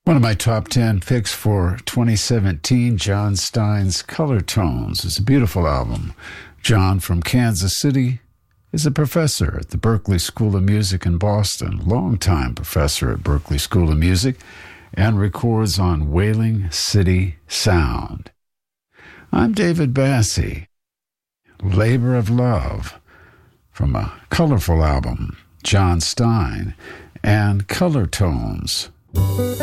One of my top 10 picks for 2017, John Stein's Color Tones. It's a beautiful album. John from Kansas City is a professor at the Berklee School of Music in Boston, longtime professor at Berklee School of Music, and records on Wailing City Sound. I'm David Bassie. Labor of Love, from a colorful album, John Stein, and Color Tones.